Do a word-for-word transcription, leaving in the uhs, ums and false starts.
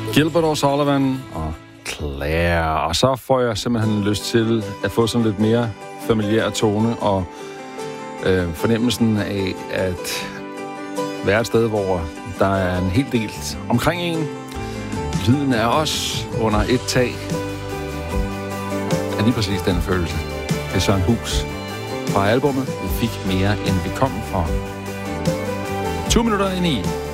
Gilbert O'Sullivan og Claire. Og så får jeg simpelthen lyst til at få sådan lidt mere familiær tone og øh, fornemmelsen af at være et sted, hvor der er en hel del omkring en. Lyden af os under et tag. Er lige præcis den følelse. Det er Søren Hus fra albumet. Vi fik mere, end vi kom fra. to minutter i ni.